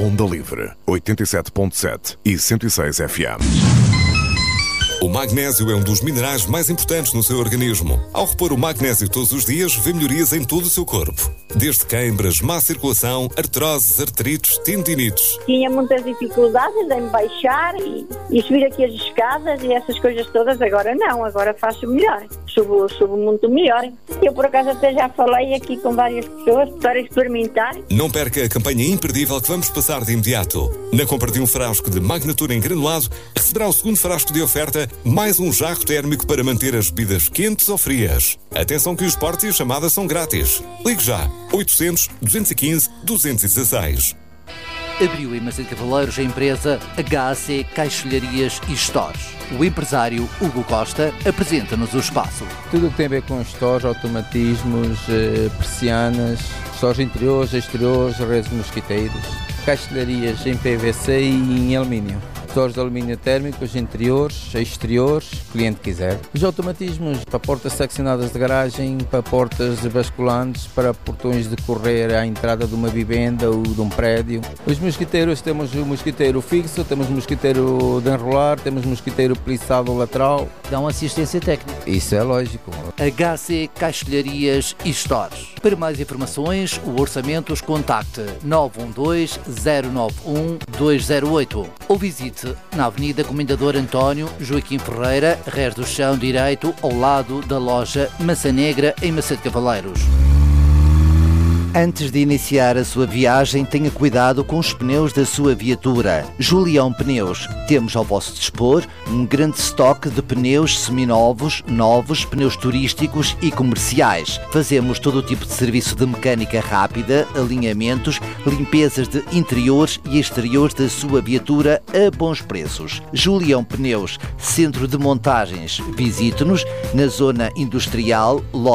Onda Livre, 87.7 e 106 FM. O magnésio é um dos minerais mais importantes no seu organismo. Ao repor o magnésio todos os dias, vê melhorias em todo o seu corpo. Desde queimbras, má circulação, artroses, artrites, tendinites. Tinha muitas dificuldades em baixar e subir aqui as escadas e essas coisas todas. Agora não, agora faço melhor. Subo muito melhor. Eu, por acaso, até já falei aqui com várias pessoas para experimentar. Não perca a campanha imperdível que vamos passar de imediato. Na compra de um frasco de Magnatura em granulado, receberá o segundo frasco de oferta, mais um jarro térmico para manter as bebidas quentes ou frias. Atenção que os portes e a chamada são grátis. Ligue já, 800 215 216. Abriu em Macedo Cavaleiros a empresa HAC Caixilharias e Stores. O empresário Hugo Costa apresenta-nos o espaço. Tudo o que tem a ver com stores, automatismos, persianas, stores interiores, exteriores, redes de mosquiteiros, caixilharias em PVC e em alumínio. Stores de alumínio térmicos, interiores, exteriores, o cliente quiser. Os automatismos para portas seccionadas de garagem, para portas basculantes, para portões de correr à entrada de uma vivenda ou de um prédio. Os mosquiteiros, temos o mosquiteiro fixo, temos o mosquiteiro de enrolar, temos o mosquiteiro plissado lateral. Dão assistência técnica. Isso é lógico. HAC Caixilharias e Stores. Para mais informações, o orçamentos contacte 912 091 208 ou visite na Avenida Comendador António Joaquim Ferreira, Rés do Chão direito, ao lado da loja Maçã Negra, em Macedo Cavaleiros. Antes de iniciar a sua viagem, tenha cuidado com os pneus da sua viatura. Julião Pneus. Temos ao vosso dispor um grande estoque de pneus seminovos, novos, pneus turísticos e comerciais. Fazemos todo o tipo de serviço de mecânica rápida, alinhamentos, limpezas de interiores e exteriores da sua viatura a bons preços. Julião Pneus, centro de montagens. Visite-nos na zona industrial,